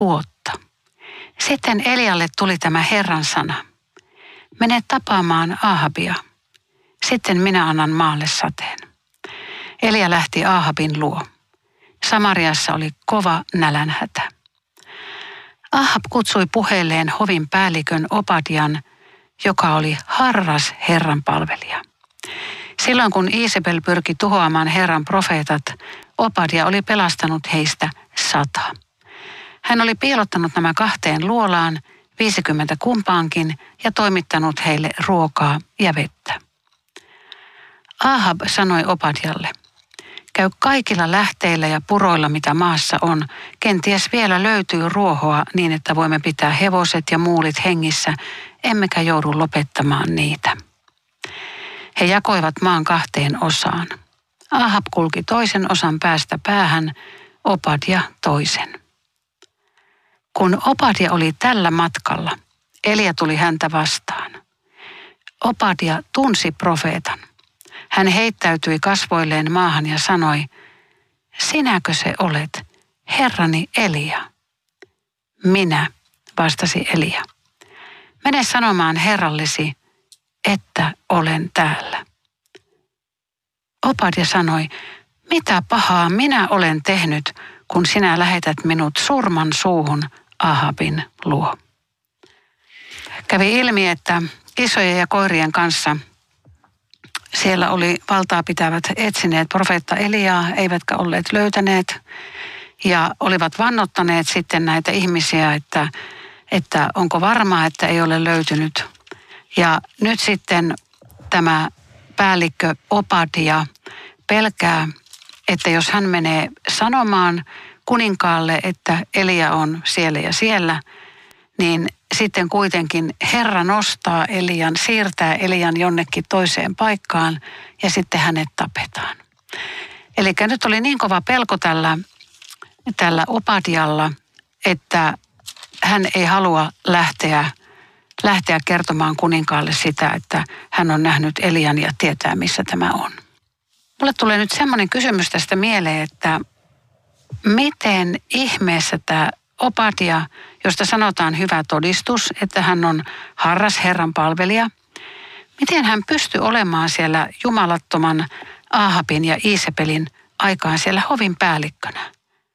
vuotta. Sitten Elialle tuli tämä Herran sana. Mene tapaamaan Aahabia. Sitten minä annan maalle sateen. Elia lähti Aahabin luo. Samariassa oli kova nälänhätä. Aahab kutsui puheelleen hovin päällikön Obadian, joka oli harras Herran palvelija. Silloin kun Iisabel pyrki tuhoamaan Herran profeetat, Obadia oli pelastanut heistä 100. Hän oli piilottanut nämä 2 luolaan, 50 kumpaankin, ja toimittanut heille ruokaa ja vettä. Aahab sanoi Obadialle, käy kaikilla lähteillä ja puroilla, mitä maassa on. Kenties vielä löytyy ruohoa niin, että voimme pitää hevoset ja muulit hengissä, emmekä joudu lopettamaan niitä. He jakoivat maan 2 osaan. Aahab kulki toisen osan päästä päähän, Obadia toisen. Kun Obadia oli tällä matkalla, Elia tuli häntä vastaan. Obadia tunsi profeetan. Hän heittäytyi kasvoilleen maahan ja sanoi, sinäkö se olet, herrani Elia? Minä, vastasi Elia. Mene sanomaan herrallesi, että olen täällä. Obadia sanoi, mitä pahaa minä olen tehnyt, kun sinä lähetät minut surman suuhun Aahabin luo. Kävi ilmi, että isojen ja koirien kanssa siellä oli valtaa pitävät etsineet profeetta Eliaa, eivätkä olleet löytäneet. Ja olivat vannottaneet sitten näitä ihmisiä, että onko varmaa, että ei ole löytynyt. Ja nyt sitten tämä päällikkö Obadia pelkää, että jos hän menee sanomaan kuninkaalle, että Elia on siellä ja siellä, niin sitten kuitenkin Herra nostaa Elian, siirtää Elian jonnekin toiseen paikkaan ja sitten hänet tapetaan. Eli nyt oli niin kova pelko tällä Obadialla, että hän ei halua lähteä kertomaan kuninkaalle sitä, että hän on nähnyt Elian ja tietää, missä tämä on. Mulle tulee nyt semmoinen kysymys tästä mieleen, että miten ihmeessä tämä Obadia, josta sanotaan hyvä todistus, että hän on harras Herran palvelija, miten hän pystyi olemaan siellä jumalattoman Aahabin ja Iisabelin aikaan siellä hovin päällikkönä?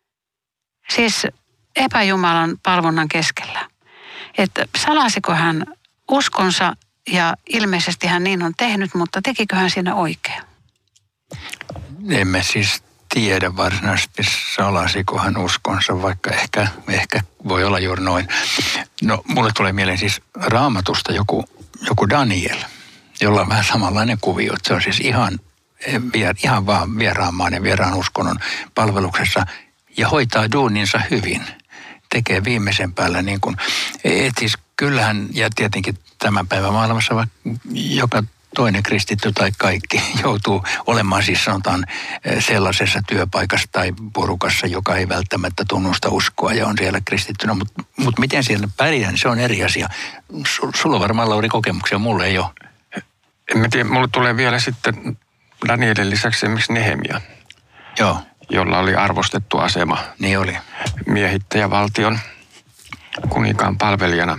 Siis epäjumalan palvonnan keskellä. Että salasiko hän uskonsa ja ilmeisesti hän niin on tehnyt, mutta tekikö hän siinä oikein? Emme siis tiedä varsinaisesti salasiko hän uskonsa, vaikka ehkä voi olla juuri noin. No, mulle tulee mieleen siis Raamatusta joku Daniel, jolla on vähän samanlainen kuvio. Se on siis ihan vaan vieraan maan ja vieraan uskonnon palveluksessa ja hoitaa duuninsa hyvin. Tekee viimeisen päällä niin kuin, siis kyllähän, ja tietenkin tämän päivän maailmassa joka toinen kristitty tai kaikki joutuu olemaan siis sanotaan sellaisessa työpaikassa tai porukassa, joka ei välttämättä tunnusta uskoa ja on siellä kristittynä, mutta miten siellä pärjää, niin se on eri asia. Sulla varmaan, Lauri, kokemuksia, mulle ei ole. En mä tiedä, mulle tulee vielä sitten Danielin lisäksi esimerkiksi Nehemia. Joo. Jolla oli arvostettu asema. Niin oli. Miehittäjävaltion kuninkaan palvelijana.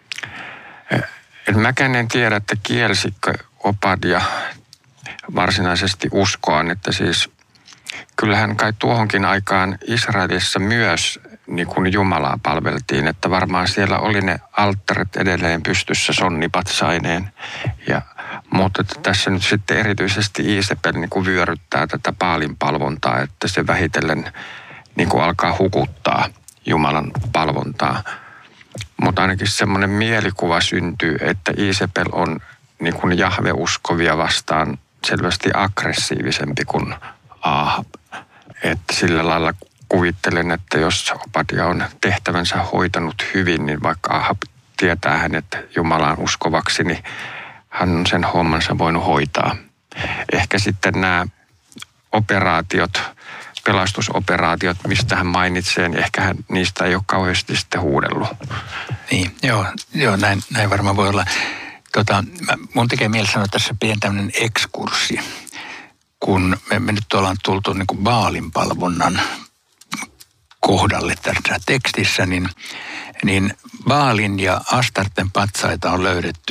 Mäkään en tiedä, että kielsikö Obadia varsinaisesti uskoaan, että siis kyllähän kai tuohonkin aikaan Israelissa myös niin kuin Jumalaa palveltiin, että varmaan siellä oli ne alttarit edelleen pystyssä sonnipatsaineen. Mutta tässä nyt sitten erityisesti Iisabel niin kuin vyöryttää tätä Baalin palvontaa, että se vähitellen niin kuin alkaa hukuttaa Jumalan palvontaa. Mutta ainakin semmoinen mielikuva syntyy, että Iisabel on niin kuin Jahve-uskovia vastaan selvästi aggressiivisempi kuin Aahab. Että sillä lailla kuvittelen, että jos Obadia on tehtävänsä hoitanut hyvin, niin vaikka Aahab tietää hänet Jumalaan uskovaksi, niin hän on sen hommansa voinut hoitaa. Ehkä sitten nämä operaatiot, pelastusoperaatiot, mistä hän mainitsee, niin ehkä niistä ei ole kauheasti sitten huudellut. Niin, joo näin varmaan voi olla. Mun tekee mieli sanoa tässä pieni tämmöinen ekskurssi, kun me nyt ollaan tultu niin kuin Baalin palvonnan kohdalle tässä tekstissä, niin Baalin ja Astarten patsaita on löydetty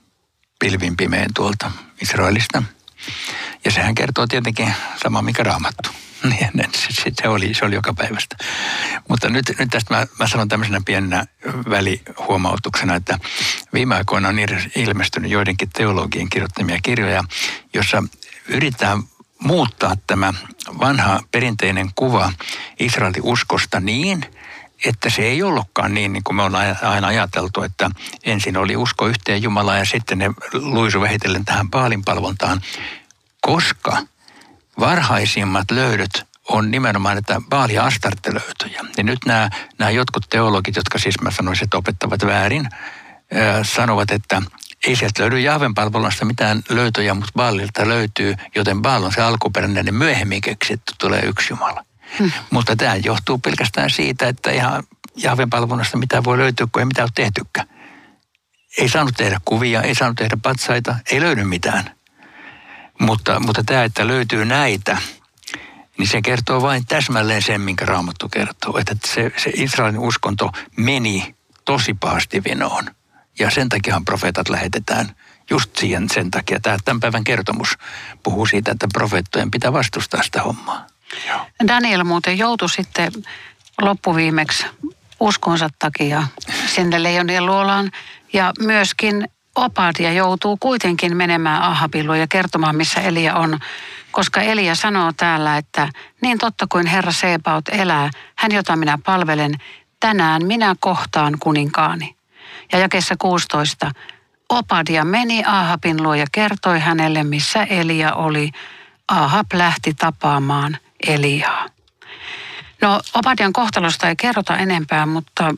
pilvin pimein tuolta Israelista. Ja sehän kertoo tietenkin sama, mikä Raamattu. Se oli joka päivästä. Mutta nyt tästä mä sanon tämmöisenä pienenä välihuomautuksena, että viime aikoina on ilmestynyt joidenkin teologien kirjoittamia kirjoja, jossa yritetään muuttaa tämä vanha perinteinen kuva Israelin uskosta niin, että se ei ollutkaan niin kuin me ollaan aina ajateltu, että ensin oli usko yhteen Jumalaan ja sitten ne luisu vähitellen tähän Baalin palvontaan, koska varhaisimmat löydöt on nimenomaan näitä Baali- ja Astarte-löytöjä. Ja nyt nämä jotkut teologit, jotka siis mä sanoisin, että opettavat väärin, sanovat, että ei sieltä löydy Jahven palvelusta mitään löytöjä, mutta Baalilta löytyy, joten Baal on se alkuperäinen, myöhemmin keksitty, tulee yksi Jumala. Mutta tämä johtuu pelkästään siitä, että ihan Jahven palvelusta mitään voi löytyä, kun ei mitään ole tehtykään. Ei saanut tehdä kuvia, ei saanut tehdä patsaita, ei löydy mitään. Mutta tämä, että löytyy näitä, niin se kertoo vain täsmälleen sen, minkä Raamattu kertoo. Että se Israelin uskonto meni tosi pahasti vinoon. Ja sen takiahan profeetat lähetetään just sen takia. Tämän päivän kertomus puhuu siitä, että profeettojen pitää vastustaa sitä hommaa. Joo. Daniel muuten joutui sitten loppuviimeksi uskonsa takia sinne leijonien luolaan. Ja myöskin Obadia joutuu kuitenkin menemään Ahabin luo ja kertomaan, missä Elia on. Koska Elia sanoo täällä, että niin totta kuin Herra Sebaot elää, hän jota minä palvelen, tänään minä kohtaan kuninkaani. Ja jakeessa 16, Obadia meni Ahabin luo ja kertoi hänelle, missä Elia oli. Ahab lähti tapaamaan Eliaa. No, Obadian kohtalosta ei kerrota enempää, mutta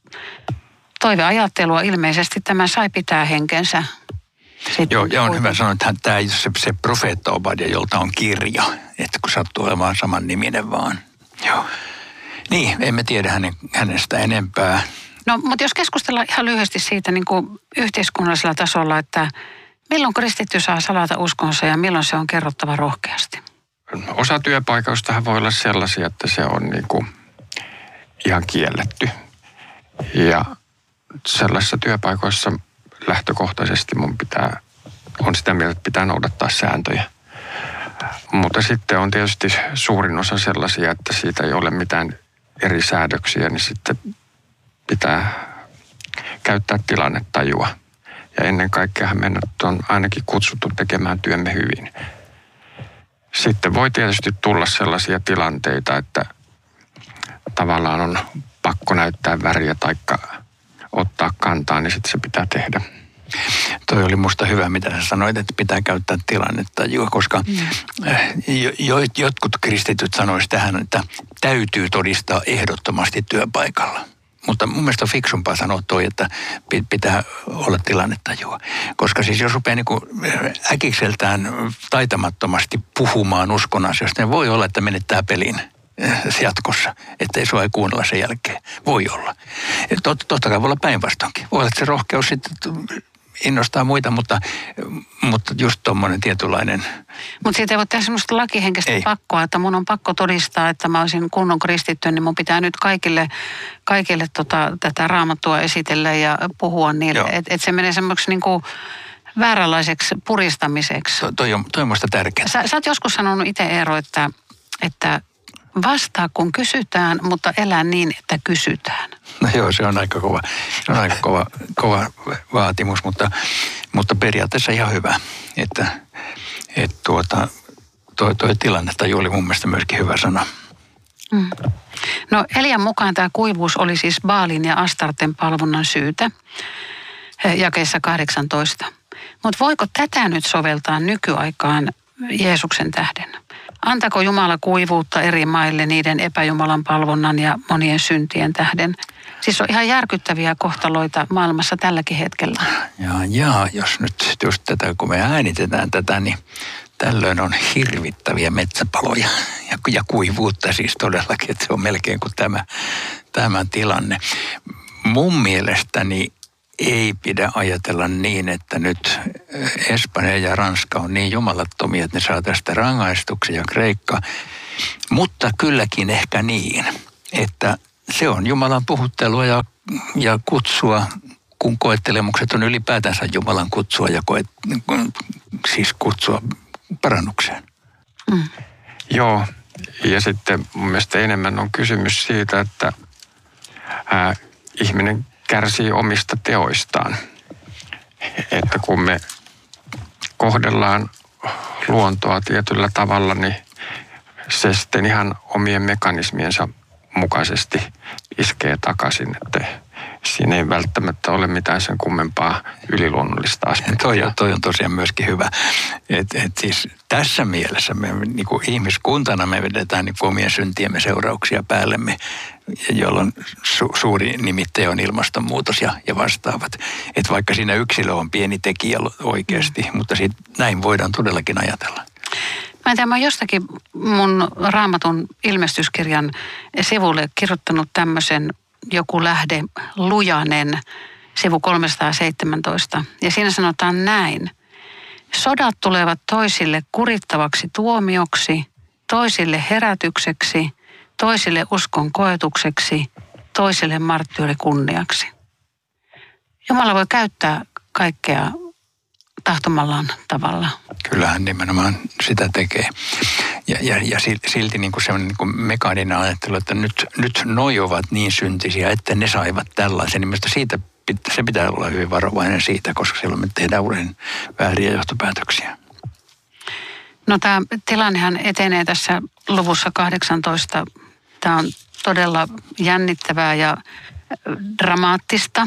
toiveajattelua ilmeisesti tämä sai pitää henkensä. Joo, ja on hyvä sanoa, että tämä ei ole se profeetta Obadia, jolta on kirja, että kun sattuu olemaan saman niminen vaan. Joo. Niin, emme tiedä hänestä enempää. No, mutta jos keskustellaan ihan lyhyesti siitä niin kuin yhteiskunnallisella tasolla, että milloin kristitty saa salata uskonsa ja milloin se on kerrottava rohkeasti? Osa työpaikoistahan voi olla sellaisia, että se on niin kuin ihan kielletty. Ja sellaisissa työpaikoissa lähtökohtaisesti on sitä mieltä, että pitää noudattaa sääntöjä. Mutta sitten on tietysti suurin osa sellaisia, että siitä ei ole mitään eri säädöksiä, niin sitten pitää käyttää tilannetajua. Ja ennen kaikkea meidät on ainakin kutsuttu tekemään työmme hyvin. Sitten voi tietysti tulla sellaisia tilanteita, että tavallaan on pakko näyttää väriä taikka ottaa kantaa, niin sitten se pitää tehdä. Toi oli musta hyvä, mitä sä sanoit, että pitää käyttää tilannetajua, koska jotkut kristityt sanoisivat tähän, että täytyy todistaa ehdottomasti työpaikalla. Mutta mun mielestä on fiksumpaa sanoa toi, että pitää olla tilannetajua. Koska siis jos rupeaa niin kuin äkikseltään taitamattomasti puhumaan uskon asioista, niin voi olla, että menettää pelin jatkossa, ettei sua ei kuunnella sen jälkeen. Voi olla. Totta kai voi olla päinvastoinkin. Voi olla, että se rohkeus sitten innostaa muita, mutta just tommoinen tietynlainen. Mutta siitä ei voi tehdä semmoista lakihenkistä pakkoa, että mun on pakko todistaa, että mä olisin kunnon kristitty, niin mun pitää nyt kaikille tätä Raamattua esitellä ja puhua niille. Että se menee semmoiksi niinku vääränlaiseksi puristamiseksi. Toi on musta tärkeää. Sä oot joskus sanonut itse, Eero, että vastaa kun kysytään, mutta elää niin, että kysytään. No joo, se on aika kova vaatimus, mutta periaatteessa ihan hyvä, että toi tilannetta oli mun mielestä myöskin hyvä sana. Mm. No Elian mukaan tämä kuivuus oli siis Baalin ja Astarten palvonnan syytä, jakeessa 18. Mutta voiko tätä nyt soveltaa nykyaikaan Jeesuksen tähden? Antako Jumala kuivuutta eri maille niiden epäjumalan palvonnan ja monien syntien tähden? Siis on ihan järkyttäviä kohtaloita maailmassa tälläkin hetkellä. Jaa, jos nyt just tätä, kun me äänitetään tätä, niin tällöin on hirvittäviä metsäpaloja ja kuivuutta siis todellakin, että se on melkein kuin tämä tilanne. Mun mielestäni ei pidä ajatella niin, että nyt Espanja ja Ranska on niin jumalattomia, että ne saa tästä rangaistuksia ja Kreikka. Mutta kylläkin ehkä niin, että se on Jumalan puhuttelua ja kutsua, kun koettelemukset on ylipäätänsä Jumalan kutsua ja siis kutsua parannukseen. Mm. Joo, ja sitten mun mielestä enemmän on kysymys siitä, että ihminen kärsii omista teoistaan. Että kun me kohdellaan luontoa tietyllä tavalla, niin se sitten ihan omien mekanismiensa mukaisesti iskee takaisin, että siinä ei välttämättä ole mitään sen kummempaa yliluonnollista aspektia. Toi on tosiaan myöskin hyvä. Et siis tässä mielessä me niin kuin ihmiskuntana me vedetään niin kuin omien syntiemme seurauksia päällemme, jolloin suuri nimittäjä on ilmastonmuutos ja vastaavat. Että vaikka siinä yksilö on pieni tekijä oikeasti, mutta näin voidaan todellakin ajatella. Mä en tiedä, mä oon jostakin mun Raamatun ilmestyskirjan sivulle kirjoittanut tämmöisen joku lähde Lujanen, sivu 317. Ja siinä sanotaan näin. Sodat tulevat toisille kurittavaksi tuomioksi, toisille herätykseksi, toisille uskon koetukseksi, toisille marttyyrikunniaksi. Jumala voi käyttää kaikkea tahtomallaan tavalla. Kyllähän nimenomaan sitä tekee. Ja silti niin kuin semmoinen niin kuin mekaaninen ajattelu, että nyt noi ovat niin syntisiä, että ne saivat tällaisen. Niin se pitää olla hyvin varovainen siitä, koska silloin me tehdään uuden vääriä johtopäätöksiä. No tämä tilannehan etenee tässä luvussa 18. Tämä on todella jännittävää ja dramaattista.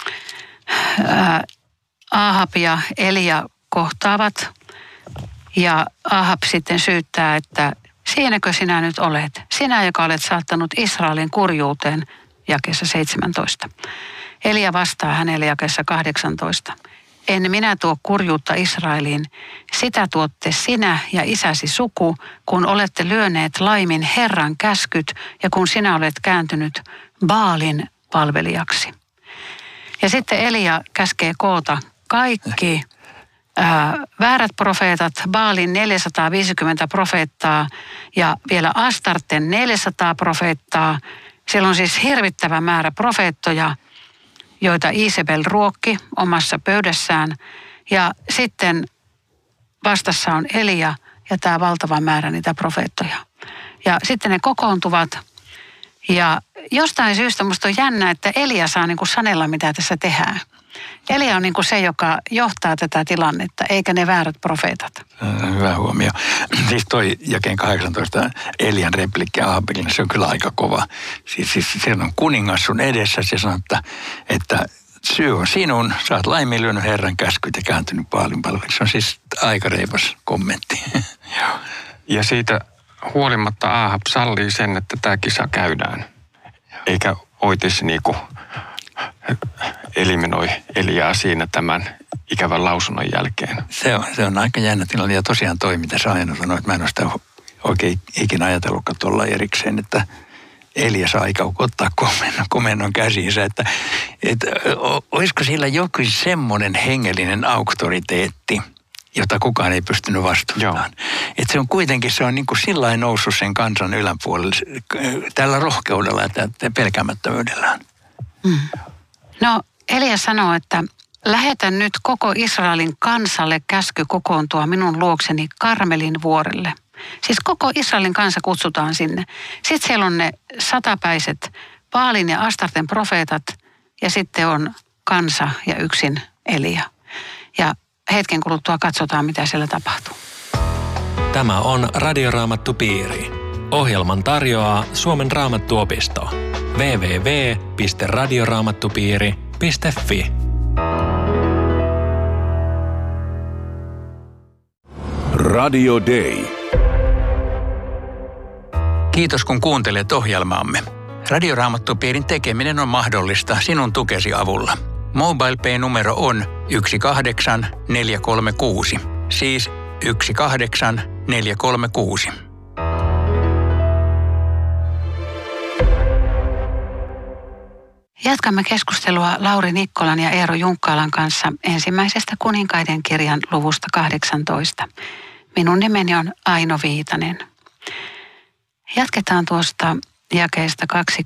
Ahab ja Elia kohtaavat ja Ahab sitten syyttää, että siinäkö sinä nyt olet? Sinä, joka olet saattanut Israelin kurjuuteen, jakeessa 17. Elia vastaa hänelle jakeessa 18. En minä tuo kurjuutta Israeliin, sitä tuotte sinä ja isäsi suku, kun olette lyöneet laimin Herran käskyt ja kun sinä olet kääntynyt Baalin palvelijaksi. Ja sitten Elia käskee koota kaikki väärät profeetat, Baalin 450 profeettaa ja vielä Astarten 400 profeettaa. Siellä on siis hirvittävä määrä profeettoja, joita Iisabel ruokki omassa pöydässään. Ja sitten vastassa on Elia ja tämä valtava määrä niitä profeettoja. Ja sitten ne kokoontuvat. Ja jostain syystä musta on jännä, että Elia saa niin kuin sanella, mitä tässä tehdään. Elia on niin kuin se, joka johtaa tätä tilannetta, eikä ne väärät profeetat. Hyvä huomio. Siis toi jakeen 18 Elian replikki Ahabille, se on kyllä aika kova. Siis siellä on kuningas sun edessä, se sanoo, että syy on sinun, sä oot laiminlyönyt Herran käskyt ja kääntynyt Baalin palveluksi. Se on siis aika reipas kommentti. Ja siitä huolimatta Ahab sallii sen, että tämä kisa käydään. Eikä Oitis niinku eliminoi Eliaa siinä tämän ikävän lausunnon jälkeen. Se on aika jännä tilanne. Ja tosiaan toi, mitä sä aina sanoit, mä en ole sitä oikein ikinä ajatellutkaan tuolla erikseen, että Elia saa aika ottaa komennon käsiinsä, että olisiko sillä joku semmoinen hengellinen auktoriteetti, jota kukaan ei pystynyt vastustamaan. Että se on kuitenkin, se on niin kuin sillain noussut sen kansan yläpuolelle tällä rohkeudella ja pelkäämättömyydellään. Mm. No Elia sanoo, että lähetän nyt koko Israelin kansalle käsky kokoontua minun luokseni Karmelin vuorelle. Siis koko Israelin kansa kutsutaan sinne. Sitten siellä on ne satapäiset Baalin ja Astarten profeetat ja sitten on kansa ja yksin Elia. Ja hetken kuluttua katsotaan, mitä siellä tapahtuu. Tämä on Radioraamattupiiri. Ohjelman tarjoaa Suomen Raamattuopisto. www.radioraamattupiiri.fi. Radio Day. Kiitos kun kuuntelet ohjelmaamme. Radioraamattupiirin tekeminen on mahdollista sinun tukesi avulla. MobilePay-numero on 18436, siis 18436. Jatkamme keskustelua Lauri Nikkolan ja Eero Junkkaalan kanssa ensimmäisestä Kuninkaiden kirjan luvusta 18. Minun nimeni on Aino Viitanen. Jatketaan tuosta jakeesta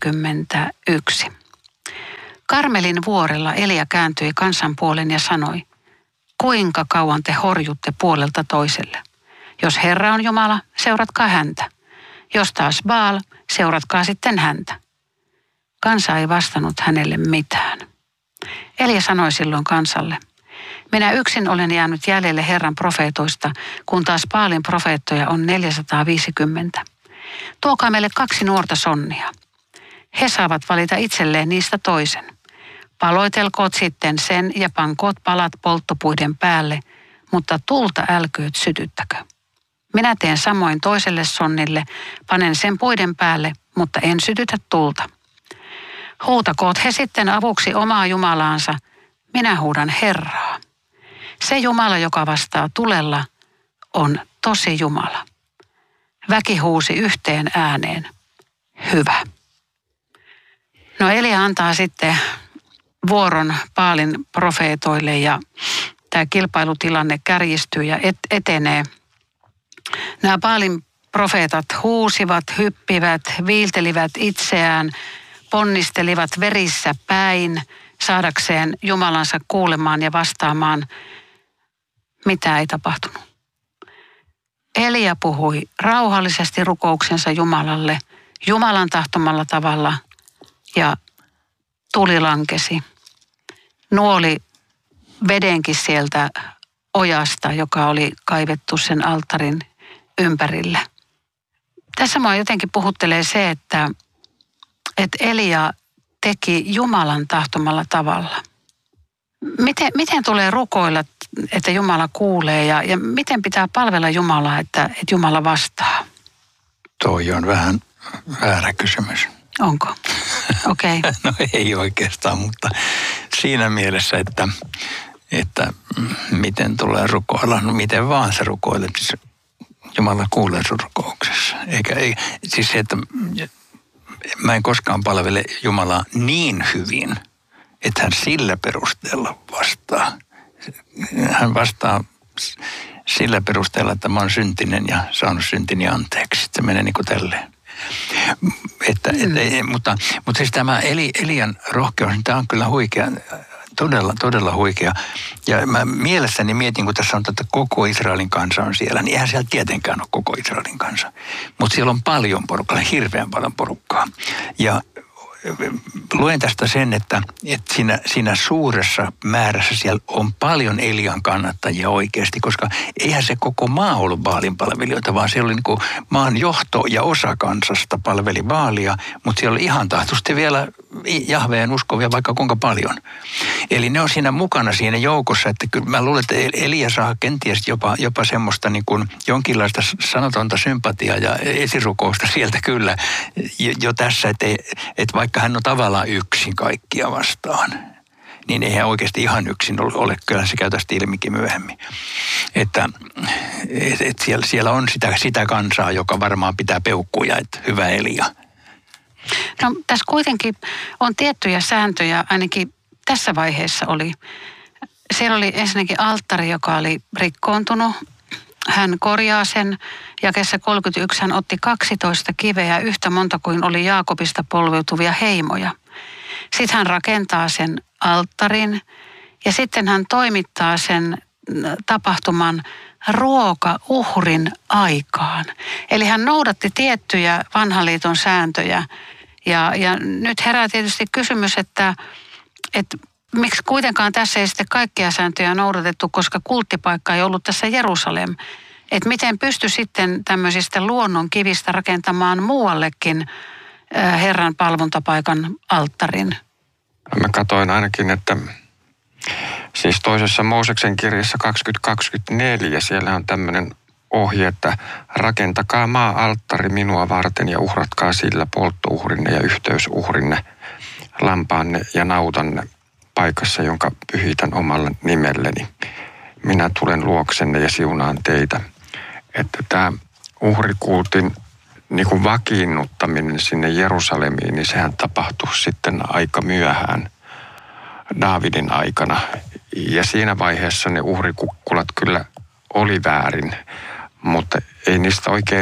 21. Karmelin vuorella Elia kääntyi kansan puolen ja sanoi, kuinka kauan te horjutte puolelta toiselle? Jos Herra on Jumala, seuratkaa häntä. Jos taas Baal, seuratkaa sitten häntä. Kansa ei vastannut hänelle mitään. Elia sanoi silloin kansalle, minä yksin olen jäänyt jäljelle Herran profeetoista, kun taas Baalin profeettoja on 450. Tuokaa meille 2 nuorta sonnia. He saavat valita itselleen niistä toisen. Paloitelkoot sitten sen ja pankoot palat polttopuiden päälle, mutta tulta älkööt sytyttäkö. Minä teen samoin toiselle sonnille, panen sen puiden päälle, mutta en sytytä tulta. Huutakoot he sitten avuksi omaa Jumalaansa, minä huudan Herraa. Se Jumala, joka vastaa tulella, on tosi Jumala. Väki huusi yhteen ääneen, hyvä. No Elia antaa sitten vuoron Baalin profeetoille ja tämä kilpailutilanne kärjistyy ja etenee. Nämä Baalin profeetat huusivat, hyppivät, viiltelivät itseään, ponnistelivat verissä päin saadakseen Jumalansa kuulemaan ja vastaamaan. Mitä ei tapahtunut. Elia puhui rauhallisesti rukouksensa Jumalalle, Jumalan tahtomalla tavalla ja tuli lankesi. Nuoli vedenkin sieltä ojasta, joka oli kaivettu sen alttarin ympärillä. Tässä mua jotenkin puhuttelee se, että Elia teki Jumalan tahtomalla tavalla. Miten tulee rukoilla, että Jumala kuulee ja miten pitää palvella Jumalaa, että Jumala vastaa? Toi on vähän väärä kysymys. Onko? Okei. Okay. No ei oikeastaan, mutta siinä mielessä, että miten tulee rukoilla. No miten vaan sä rukoilet, siis Jumala kuulee sun rukouksessa. Siis se, että mä en koskaan palvele Jumalaa niin hyvin, että hän sillä perusteella vastaa. Hän vastaa sillä perusteella, että mä oon syntinen ja saanut syntini anteeksi. Se menee niin kuin tälleen. Mutta siis tämä Elian rohkeus, tämä on kyllä huikea, todella huikea. Ja mä mielessäni mietin, kun tässä on että koko Israelin kansa on siellä, niin eihän siellä tietenkään ole koko Israelin kansa. Mutta siellä on paljon porukkaa, hirveän paljon porukkaa. Ja luen tästä sen, että siinä suuressa määrässä siellä on paljon Elian kannattajia oikeasti, koska eihän se koko maa ollut Baalin palvelijoita, vaan siellä oli niin kuin maan johto ja osa kansasta palveli Baalia, mutta siellä oli ihan tahtoisesti vielä Jahveen uskovia vaikka kuinka paljon. Eli ne on siinä mukana siinä joukossa, että kyllä mä luulen, että Elia saa kenties jopa semmoista niin kuin jonkinlaista sanotonta sympatiaa ja esirukousta sieltä kyllä jo tässä, että vaikka hän on tavallaan yksin kaikkia vastaan, niin eihän oikeasti ihan yksin ole, kyllä se käy tästä ilmikin myöhemmin. Että siellä on sitä kansaa, joka varmaan pitää peukkuja, että hyvä Elia. No tässä kuitenkin on tiettyjä sääntöjä, ainakin tässä vaiheessa oli. Siellä oli ensinnäkin alttari, joka oli rikkoontunut. Hän korjaa sen. Jakeessa 31 hän otti 12 kiveä, yhtä monta kuin oli Jaakobista polveutuvia heimoja. Sitten hän rakentaa sen alttarin ja sitten hän toimittaa sen tapahtuman ruokauhrin aikaan. Eli hän noudatti tiettyjä vanhan liiton sääntöjä. Ja nyt herää tietysti kysymys, että miksi kuitenkaan tässä ei sitten kaikkia sääntöjä noudatettu, koska kulttipaikka ei ollut tässä Jerusalem. Että miten pystyi sitten tämmöisistä luonnon kivistä rakentamaan muuallekin Herran palvontapaikan alttarin? Mä katsoin ainakin, että siis toisessa Mooseksen kirjassa 2024 siellä on tämmöinen ohje, että rakentakaa maa-alttari minua varten ja uhratkaa sillä polttouhrinne ja yhteysuhrinne, lampaanne ja nautanne paikassa, jonka pyhitän omalla nimelleni. Minä tulen luoksenne ja siunaan teitä. Että tämä uhrikultin niin kuin vakiinnuttaminen sinne Jerusalemiin, niin sehän tapahtui sitten aika myöhään Daavidin aikana. Ja siinä vaiheessa ne uhrikukkulat kyllä oli väärin, mutta ei niistä oikein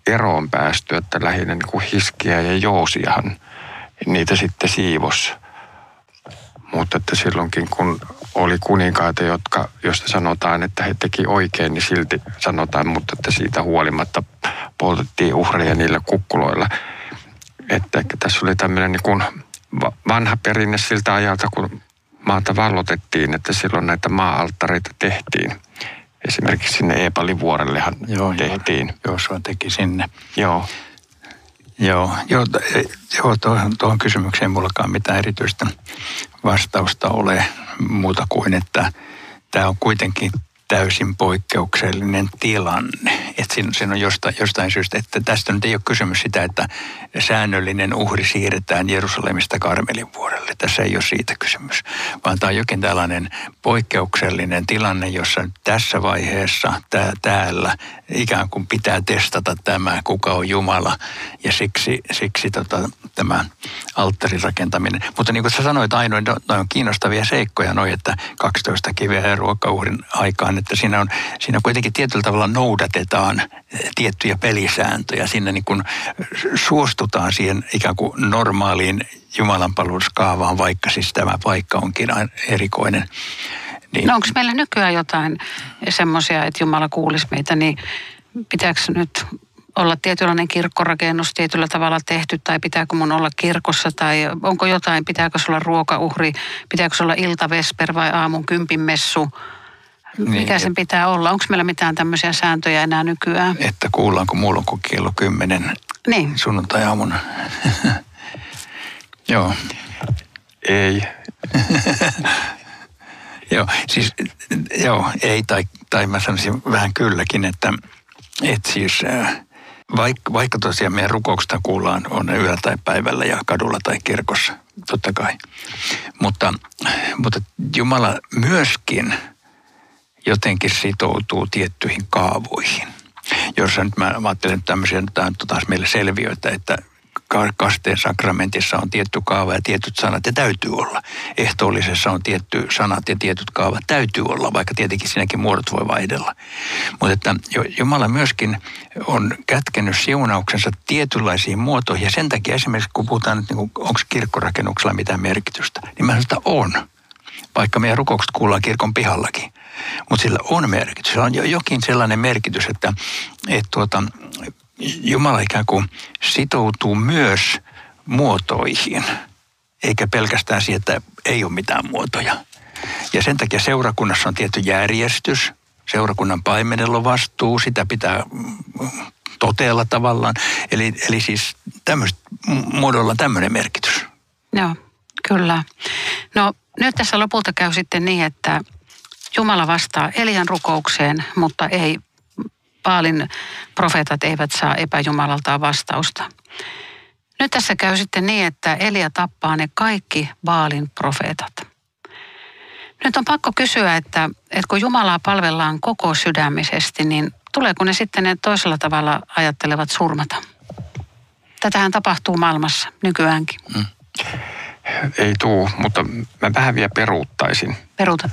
eroon päästy, että lähinnä niin kuin Hiskiä ja Joosiahan niitä sitten siivosi. Mutta että silloinkin, kun oli kuninkaita, joista sanotaan, että he teki oikein, niin silti sanotaan, mutta että siitä huolimatta poltettiin uhreja niillä kukkuloilla. Että tässä oli tämmöinen niin kuin vanha perinne siltä ajalta, kun maata vallotettiin, että silloin näitä maa-alttareita tehtiin. Esimerkiksi sinne Eepalivuorellehan tehtiin. Joo, se teki sinne. Joo. Joo, tuohon kysymykseen mullakaan mitään erityistä vastausta ole muuta kuin, että tämä on kuitenkin täysin poikkeuksellinen tilanne. Että siinä on jostain syystä, että tästä nyt ei ole kysymys sitä, että säännöllinen uhri siirretään Jerusalemista Karmelin vuorelle. Tässä ei ole siitä kysymys, vaan tämä on jokin tällainen poikkeuksellinen tilanne, jossa tässä vaiheessa täällä ikään kuin pitää testata tämä, kuka on Jumala, ja siksi tämä alttarin rakentaminen. Mutta niin kuin sä sanoit, Aino, noi on kiinnostavia seikkoja, että 12 kiveä ja ruokauhrin aikaan, että siinä kuitenkin tietyllä tavalla noudatetaan tiettyjä pelisääntöjä. Siinä niin kuin suostutaan siihen ikään kuin normaaliin jumalanpalveluskaavaan, vaikka siis tämä paikka onkin erikoinen. Niin. No onko meillä nykyään jotain semmoisia, että Jumala kuulisi meitä, niin pitääkö nyt olla tietynlainen kirkkorakennus tietyllä tavalla tehty, tai pitääkö mun olla kirkossa, tai onko jotain, pitääkö se olla ruokauhri, pitääkö se olla iltavesper vai aamun kympinmessu? Mikä sen pitää olla? Onko meillä mitään tämmöisiä sääntöjä enää nykyään? Että kuullaanko mulla kuin kello 10 niin. Sunnuntai-aamuna? Joo. Ei. Ei, tai mä sanoisin vähän kylläkin, että siis vaikka tosiaan meidän rukouksesta kuullaan on yöllä tai päivällä ja kadulla tai kirkossa, totta kai. Mutta Jumala myöskin jotenkin sitoutuu tiettyihin kaavoihin. Jos nyt mä ajattelen tämmöisiä, tämä on taas meille selviöitä, että kasteen sakramentissa on tietty kaava ja tietyt sanat ja täytyy olla. Ehtoollisessa on tietty sanat ja tietyt kaavat täytyy olla, vaikka tietenkin siinäkin muodot voi vaihdella. Mutta että Jumala myöskin on kätkenyt siunauksensa tietynlaisiin muotoihin, ja sen takia esimerkiksi kun puhutaan, että onko kirkkorakennuksella mitään merkitystä, niin mä sanon, että on. Vaikka meidän rukoukset kuullaan kirkon pihallakin. Mutta sillä on merkitys. Sillä on jokin sellainen merkitys, että Jumala ikään kuin sitoutuu myös muotoihin, eikä pelkästään siihen, että ei ole mitään muotoja. Ja sen takia seurakunnassa on tietty järjestys, seurakunnan paimenella on vastuu, sitä pitää toteella tavallaan. Eli siis muodolla on tämmöinen merkitys. Joo, kyllä. No nyt tässä lopulta käy sitten niin, että Jumala vastaa Elian rukoukseen, mutta ei Baalin profeetat eivät saa epäjumalaltaan vastausta. Nyt tässä käy sitten niin, että Elia tappaa ne kaikki Baalin profeetat. Nyt on pakko kysyä, että kun Jumalaa palvellaan koko sydämisesti, niin tuleeko ne sitten ne toisella tavalla ajattelevat surmata? Tätähän tapahtuu maailmassa nykyäänkin. Ei tuu, mutta mä vähän vielä peruuttaisin. Peruuta.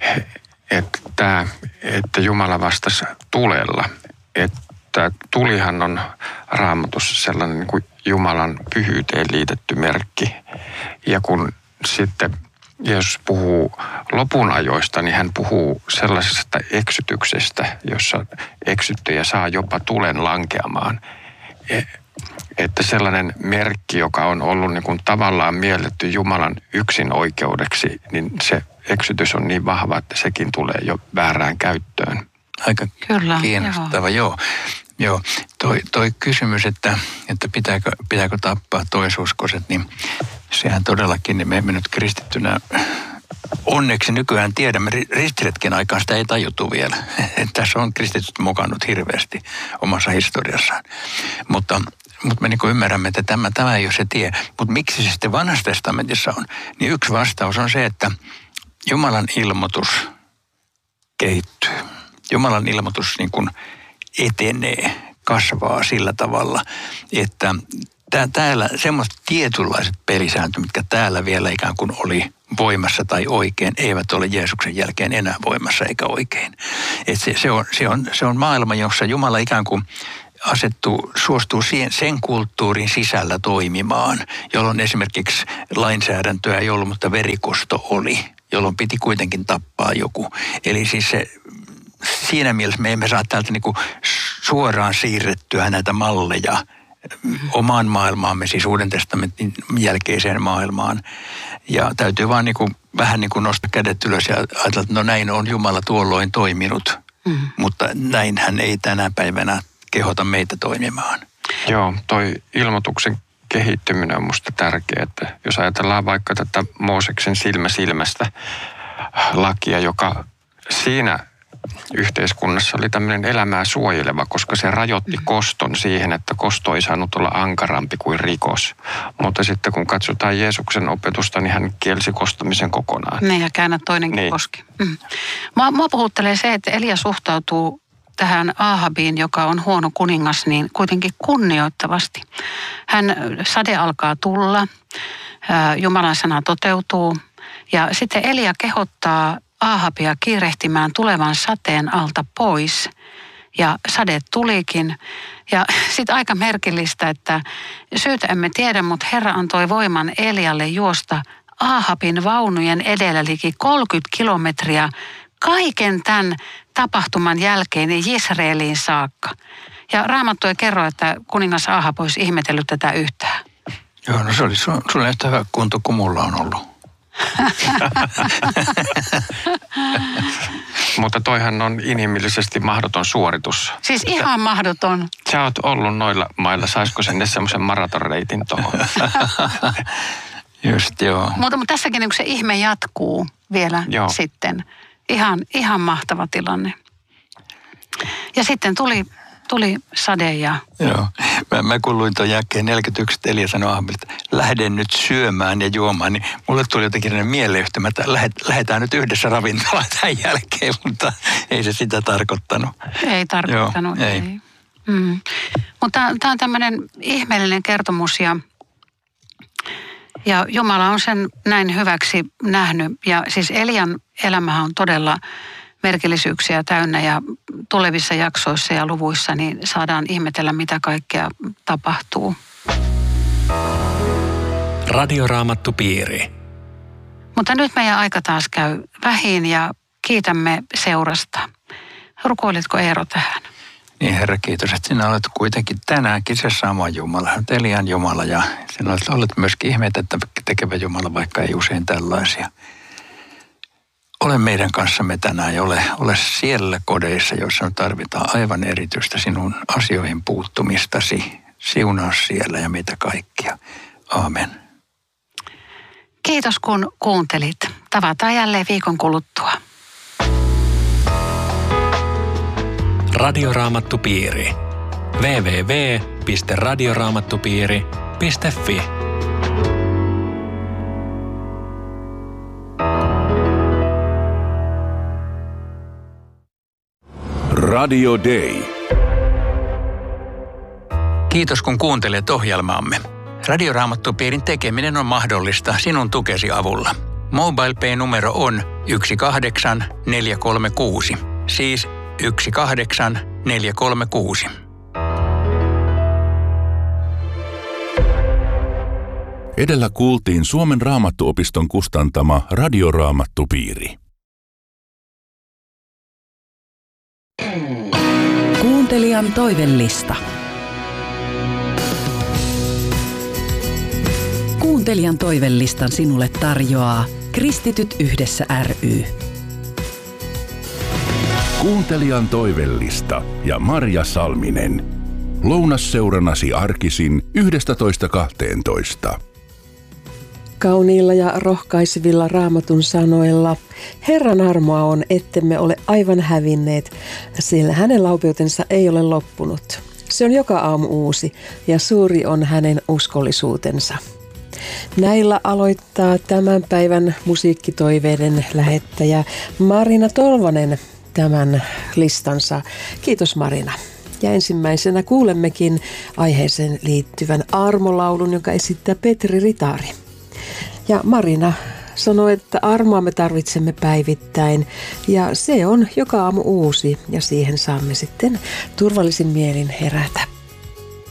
Että Jumala vastasi tulella. Että tulihan on Raamatussa sellainen niin kuin Jumalan pyhyyteen liitetty merkki. Ja kun sitten Jeesus puhuu lopun ajoista, niin hän puhuu sellaisesta eksytyksestä, jossa eksyttäjä saa jopa tulen lankeamaan. Että sellainen merkki, joka on ollut niin kuin tavallaan mielletty Jumalan yksin oikeudeksi, niin se eksytys on niin vahva, että sekin tulee jo väärään käyttöön. Aika kyllä, kiinnostava, joo. Toi kysymys, että pitääkö tappaa toisuskoiset, niin sehän todellakin, niin me emme nyt kristittynä onneksi nykyään tiedämme, ristiretken aikaan sitä ei tajuttu vielä. Tässä on kristityt mokannut hirveästi omassa historiassaan. Mutta me niin kuin ymmärrämme, että tämä ei ole se tie. Mutta miksi se sitten Vanhassa testamentissa on? Niin yksi vastaus on se, että Jumalan ilmoitus kehittyy. Jumalan ilmoitus niin kuin etenee, kasvaa sillä tavalla, että täällä semmoiset tietynlaiset pelisääntö, mitkä täällä vielä ikään kuin oli voimassa tai oikein, eivät ole Jeesuksen jälkeen enää voimassa eikä oikein. Et se on maailma, jossa Jumala ikään kuin suostuu sen kulttuurin sisällä toimimaan, jolloin esimerkiksi lainsäädäntöä ei ollut, mutta verikosto oli, jolloin piti kuitenkin tappaa joku. Eli siis siinä mielessä me emme saa täältä niinku suoraan siirrettyä näitä malleja omaan maailmaamme, siis Uuden testamentin jälkeiseen maailmaan. Ja täytyy vaan vähän nostaa kädet ylös ja ajatella, että no näin on Jumala tuolloin toiminut, mutta näin hän ei tänä päivänä kehota meitä toimimaan. Joo, toi ilmoituksen kehittyminen on musta tärkeää, että jos ajatellaan vaikka tätä Mooseksen silmästä lakia, joka siinä yhteiskunnassa oli tämmöinen elämää suojeleva, koska se rajoitti koston siihen, että kosto ei saanut olla ankarampi kuin rikos. Mutta sitten kun katsotaan Jeesuksen opetusta, niin hän kielsi kostamisen kokonaan. Niin, ja käännä toinenkin koski. Mua puhuttelee se, että Elia suhtautuu tähän Ahabiin, joka on huono kuningas, niin kuitenkin kunnioittavasti. Sade alkaa tulla, Jumalan sana toteutuu, ja sitten Elia kehottaa Ahabia kiirehtimään tulevan sateen alta pois. Ja sade tulikin. Ja sitten aika merkillistä, että syytä emme tiedä, mutta Herra antoi voiman Elialle juosta Ahabin vaunujen edellä liki 30 kilometriä kaiken tämän tapahtuman jälkeen Israeliin saakka. Ja Raamattu ei kerro, että kuningas Ahab olisi ihmetellyt tätä yhtään. Joo, no se oli sulle yhtä hyvä kunto kuin mulla on ollut. Mutta toihan on inhimillisesti mahdoton suoritus. Siis ihan mahdoton. Sä oot ollut noilla mailla. Saisiko sen semmoisen maratonreitin tuohon? Just joo. Mutta tässäkin se ihme jatkuu vielä sitten. Ihan mahtava tilanne. Ja sitten tuli sade ja... Joo. Mä kun luin tuon jälkeen 41, että Elia sanoi Ahabille, että lähden nyt syömään ja juomaan, niin mulle tuli jotenkin mieleyhtymä, että lähdetään nyt yhdessä ravintolaan tämän jälkeen, mutta ei se sitä tarkoittanut. Ei tarkoittanut, Joo, ei. Mutta tämä on tämmöinen ihmeellinen kertomus ja Jumala on sen näin hyväksi nähnyt. Ja siis Elian elämähän on todella merkillisyyksiä täynnä ja tulevissa jaksoissa ja luvuissa niin saadaan ihmetellä, mitä kaikkea tapahtuu. Radioraamattupiiri. Mutta nyt meidän aika taas käy vähin ja kiitämme seurasta. Rukoilitko Eero tähän? Niin Herra, kiitos, että sinä olet kuitenkin tänäänkin se sama Jumala. Elian Jumala ja sinä olet myöskin ihmeitä tekevä Jumala, vaikka ei usein tällaisia. Ole meidän kanssamme tänään ja ole siellä kodeissa, joissa tarvitaan aivan erityistä sinun asioihin puuttumistasi. Siunaa siellä ja meitä kaikkia. Aamen. Kiitos kun kuuntelit. Tavataan jälleen viikon kuluttua. Radioraamattupiiri. www.radioraamattupiiri.fi Radio Day. Kiitos kun kuuntelet ohjelmaamme. Radioraamattupiirin tekeminen on mahdollista sinun tukesi avulla. MobilePay-numero on 18436. Siis 18436. Edellä kuultiin Suomen Raamattuopiston kustantama Radioraamattupiiri. Kuuntelijan toivellista. Kuuntelijan toivellistan sinulle tarjoaa Kristityt yhdessä ry. Kuuntelijan toivellista ja Marja Salminen. Lounasseurannasi arkisin 11.12. Kauniilla ja rohkaisevilla Raamatun sanoilla Herran armoa on, ettemme ole aivan hävinneet, sillä hänen laupeutensa ei ole loppunut. Se on joka aamu uusi ja suuri on hänen uskollisuutensa. Näillä aloittaa tämän päivän musiikkitoiveiden lähettäjä Marina Tolvanen tämän listansa. Kiitos Marina. Ja ensimmäisenä kuulemmekin aiheeseen liittyvän armolaulun, jonka esittää Petri Ritari. Ja Marina, sanoo, että armoa me tarvitsemme päivittäin ja se on joka aamu uusi ja siihen saamme sitten turvallisin mielin herätä.